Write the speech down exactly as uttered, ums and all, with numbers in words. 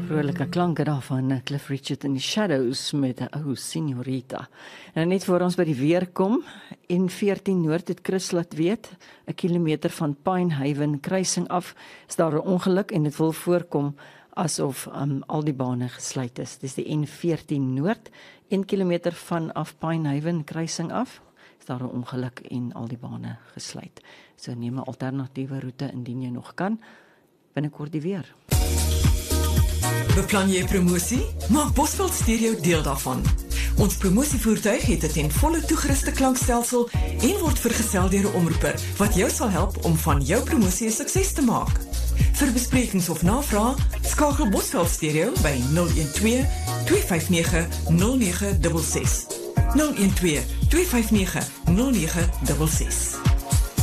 Vrolijke klanke daarvan Cliff Richard in die Shadows met 'n ou Signorita. En net voor ons by die weer kom, N veertien Noord het Chris laat weet, 'n kilometer van Pinehaven kruising af, is daar 'n ongeluk en dit wil voorkom asof um, al die bane gesluit is. Dis die N veertien Noord, een kilometer vanaf Pinehaven kruising af, is daar 'n ongeluk en al die bane gesluit. So neem 'n alternatiewe roete indien jy nog kan. Binnekort die weer. Beplan jy promosie? Maak Bosveld Stereo deel daarvan. Ons promosievoertuig het 'n ten volle toegeruste klankstelsel en word vergesel deur 'n omroeper wat jou sal help om van jou promosie 'n sukses te maak. Vir besprekings of navrae, skakel Bosveld Stereo by nul een twee, twee vyf nege, nul nege ses ses. nul een twee, twee vyf nege, nul nege ses ses.